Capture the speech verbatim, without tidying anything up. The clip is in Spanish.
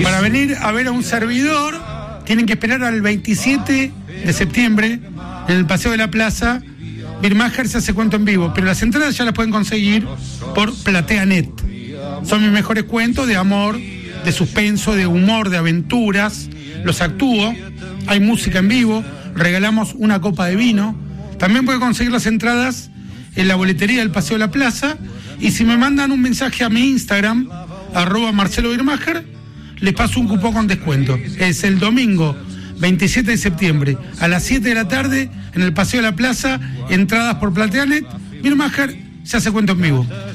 Para venir a ver a un servidor, tienen que esperar al veintisiete de septiembre en el Paseo de la Plaza. Birmacher se hace cuento en vivo, pero las entradas ya las pueden conseguir por PlateaNet. Son mis mejores cuentos de amor, de suspenso, de humor, de aventuras. Los actúo, hay música en vivo, regalamos una copa de vino. También pueden conseguir las entradas en la boletería del Paseo de la Plaza. Y si me mandan un mensaje a mi Instagram, arroba Marcelo Birmacher, les paso un cupón con descuento. Es el domingo veintisiete de septiembre a las siete de la tarde en el Paseo de la Plaza, entradas por PlateaNet. Birmacher se hace cuento en vivo.